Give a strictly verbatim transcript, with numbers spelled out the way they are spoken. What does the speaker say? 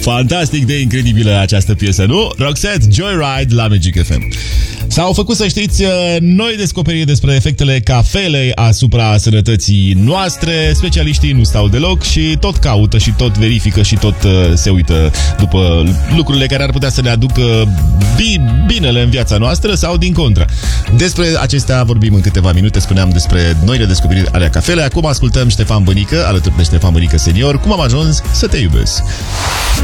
Fantastic de incredibilă această piesă, nu? Roxette, Joyride la Magic F M. S-au făcut, să știți, noi descoperiri despre efectele cafelei asupra sănătății noastre. Specialiștii nu stau deloc și tot caută și tot verifică și tot se uită după lucrurile care ar putea să ne aducă binele în viața noastră sau din contră. Despre acestea vorbim în câteva minute, spuneam despre noile descoperiri ale cafelei. Acum ascultăm Ștefan Bănică, alături de Ștefan Bănică senior, Cum am ajuns să te iubesc.